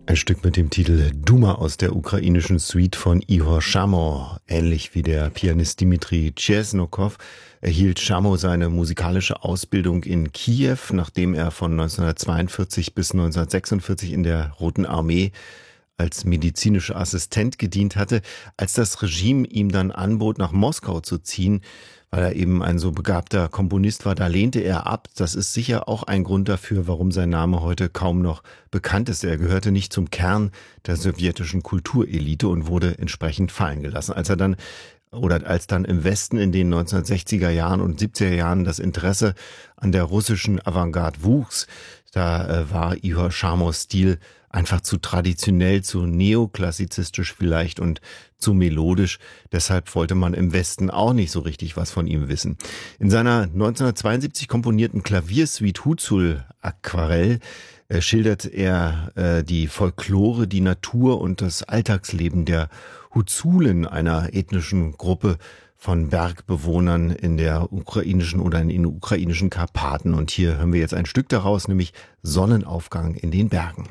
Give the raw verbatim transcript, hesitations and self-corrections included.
Ein Stück mit dem Titel Duma aus der ukrainischen Suite von Ihor Schamo. Ähnlich wie der Pianist Dmitri Chesnokow erhielt Schamo seine musikalische Ausbildung in Kiew, nachdem er von neunzehnhundertzweiundvierzig bis neunzehnhundertsechsundvierzig in der Roten Armee als medizinischer Assistent gedient hatte. Als das Regime ihm dann anbot, nach Moskau zu ziehen, weil er eben ein so begabter Komponist war, da lehnte er ab. Das ist sicher auch ein Grund dafür, warum sein Name heute kaum noch bekannt ist. Er gehörte nicht zum Kern der sowjetischen Kulturelite und wurde entsprechend fallen gelassen. Als er dann oder als dann im Westen in den neunzehnhundertsechziger Jahren und siebziger Jahren das Interesse an der russischen Avantgarde wuchs, da äh, war Ihor Schamos Stil einfach zu traditionell, zu neoklassizistisch vielleicht und zu melodisch. Deshalb wollte man im Westen auch nicht so richtig was von ihm wissen. In seiner neunzehnhundertzweiundsiebzig komponierten Klaviersuite Huzul Aquarell äh, schildert er äh, die Folklore, die Natur und das Alltagsleben der Huzulen, einer ethnischen Gruppe von Bergbewohnern in der ukrainischen oder in den ukrainischen Karpaten. Und hier hören wir jetzt ein Stück daraus, nämlich Sonnenaufgang in den Bergen.